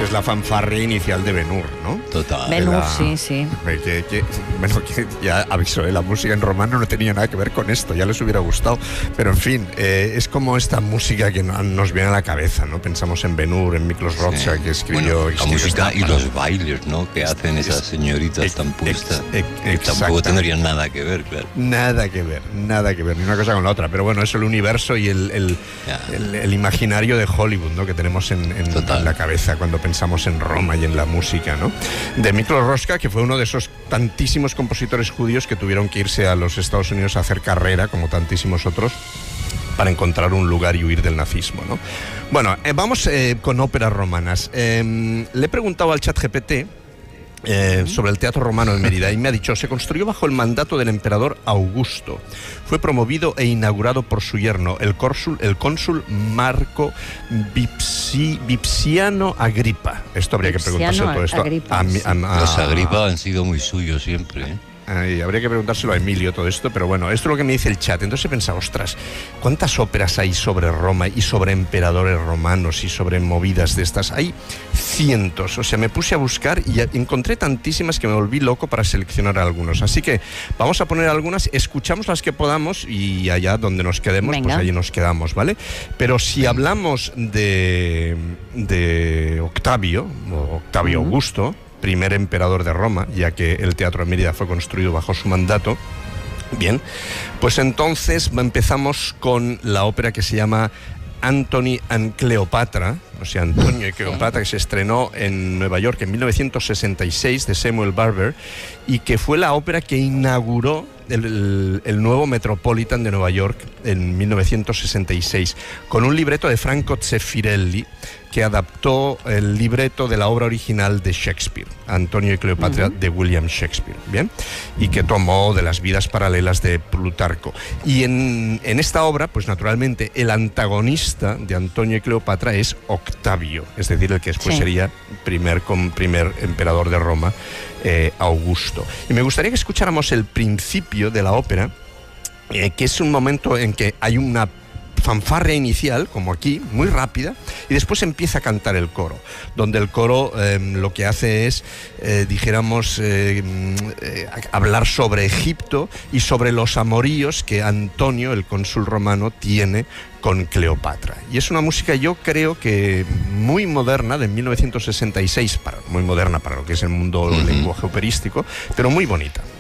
es la fanfarria inicial de Ben-Hur, ¿no? Total. Ben-Hur, sí. Bueno, que ya avisó, la música en romano no tenía nada que ver con esto, ya les hubiera gustado. Pero en fin, es como esta música que nos viene a la cabeza, ¿no? Pensamos en Ben-Hur, en Miklos Rozsa, que escribió... Bueno, la música y los bailes, ¿no? Que hacen esas señoritas tan puestas. Que tampoco tendrían nada que ver, claro. Nada que ver, ni una cosa con la otra. Pero bueno, es el universo y el imaginario de Hollywood, ¿no? Que tenemos en la cabeza cuando pensamos en Roma y en la música, ¿no? De Miklos Rozsa, que fue uno de esos tantísimos compositores judíos que tuvieron que irse a los Estados Unidos a hacer carrera, como tantísimos otros, para encontrar un lugar y huir del nazismo, ¿no? Bueno, vamos con óperas romanas. Le he preguntado al ChatGPT sobre el teatro romano en Mérida y me ha dicho: se construyó bajo el mandato del emperador Augusto. Fue promovido e inaugurado por su yerno, el cónsul Marco Vipsiano Agripa. Esto habría que preguntárselo todo esto. Los Agripa han sido muy suyos siempre, ¿eh? Habría que preguntárselo a Emilio todo esto, pero bueno, esto es lo que me dice el chat. Entonces he pensado, ostras, ¿cuántas óperas hay sobre Roma y sobre emperadores romanos y sobre movidas de estas? Hay cientos, o sea, me puse a buscar y encontré tantísimas que me volví loco para seleccionar algunos. Así que vamos a poner algunas, escuchamos las que podamos y allá donde nos quedemos, pues allí nos quedamos, ¿vale? Pero si hablamos de Octavio Augusto, primer emperador de Roma, ya que el Teatro de Mérida fue construido bajo su mandato. Bien, pues entonces empezamos con la ópera que se llama Antony and Cleopatra, o sea, Antonio y Cleopatra, que se estrenó en Nueva York en 1966, de Samuel Barber, y que fue la ópera que inauguró el nuevo Metropolitan de Nueva York en 1966, con un libreto de Franco Zeffirelli, que adaptó el libreto de la obra original de Shakespeare, Antonio y Cleopatra, de William Shakespeare, ¿bien? Y que tomó de las vidas paralelas de Plutarco. Y en esta obra, pues naturalmente, el antagonista de Antonio y Cleopatra es Octavio, es decir, el que después sería primer emperador de Roma, Augusto. Y me gustaría que escucháramos el principio de la ópera, que es un momento en que hay una fanfarria inicial, como aquí, muy rápida, y después empieza a cantar el coro, donde el coro lo que hace es, hablar sobre Egipto y sobre los amoríos que Antonio, el cónsul romano, tiene con Cleopatra. Y es una música, yo creo que muy moderna, de 1966, muy moderna para lo que es el mundo del lenguaje operístico, pero muy bonita.